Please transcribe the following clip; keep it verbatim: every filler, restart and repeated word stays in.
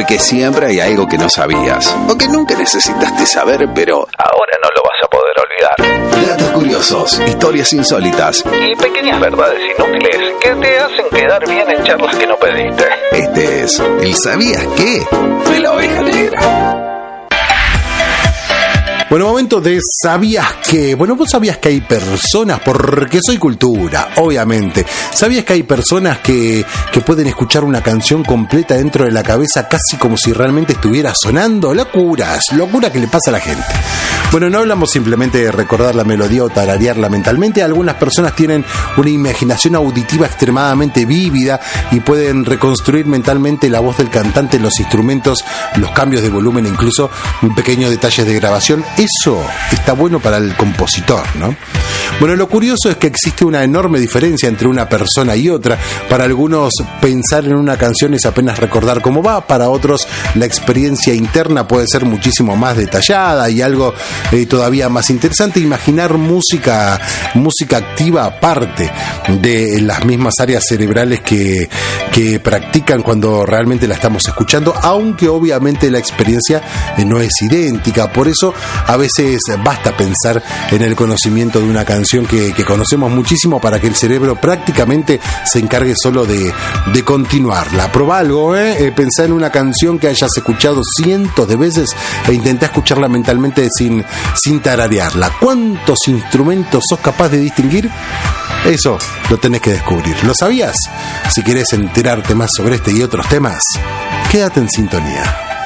Porque siempre hay algo que no sabías o que nunca necesitaste saber, pero ahora no lo vas a poder olvidar. Datos curiosos, historias insólitas y pequeñas verdades inútiles que te hacen quedar bien en charlas que no pediste. Este es el ¿Sabías qué? De la Oveja Negra. Bueno, momento de ¿sabías qué? Bueno, vos sabías que hay personas, porque soy cultura, obviamente. ¿Sabías que hay personas que, que pueden escuchar una canción completa dentro de la cabeza casi como si realmente estuviera sonando? Locuras, locura que le pasa a la gente. Bueno, no hablamos simplemente de recordar la melodía o tararearla mentalmente. Algunas personas tienen una imaginación auditiva extremadamente vívida y pueden reconstruir mentalmente la voz del cantante, los instrumentos, los cambios de volumen e incluso pequeños detalles de grabación. Eso está bueno para el compositor, ¿no? Bueno, lo curioso es que existe una enorme diferencia entre una persona y otra. Para algunos, pensar en una canción es apenas recordar cómo va. Para otros, la experiencia interna puede ser muchísimo más detallada y algo eh, todavía más interesante. Imaginar música, música activa aparte de las mismas áreas cerebrales que, que practican cuando realmente la estamos escuchando, aunque obviamente la experiencia eh, no es idéntica. Por eso, a veces basta pensar en el conocimiento de una canción que, que conocemos muchísimo para que el cerebro prácticamente se encargue solo de, de continuarla. Probá algo, ¿eh? eh pensá en una canción que hayas escuchado cientos de veces e intentá escucharla mentalmente sin, sin tararearla. ¿Cuántos instrumentos sos capaz de distinguir? Eso lo tenés que descubrir. ¿Lo sabías? Si querés enterarte más sobre este y otros temas, quédate en sintonía.